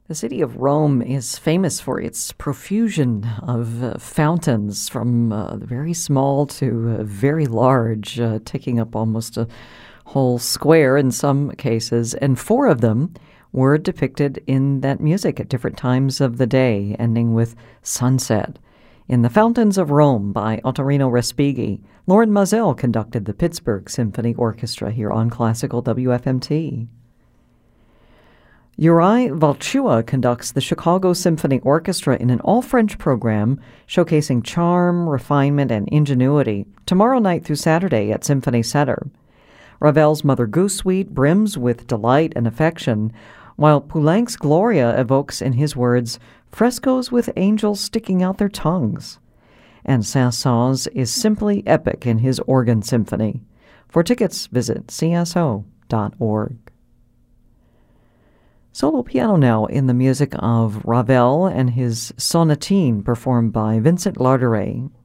The city of Rome is famous for its profusion of fountains, from very small to very large, taking up almost a whole square in some cases. And four of them were depicted in that music at different times of the day, ending with sunset. In The Fountains of Rome by Ottorino Respighi, Loren Maazel conducted the Pittsburgh Symphony Orchestra here on Classical WFMT. Uri Valchua conducts the Chicago Symphony Orchestra in an all-French program showcasing charm, refinement, and ingenuity tomorrow night through Saturday at Symphony Center. Ravel's Mother Goose Suite brims with delight and affection, while Poulenc's Gloria evokes in his words frescoes with angels sticking out their tongues. And Saint-Saëns is simply epic in his organ symphony. For tickets, visit cso.org. Solo piano now in the music of Ravel and his Sonatine, performed by Vincent Larderet.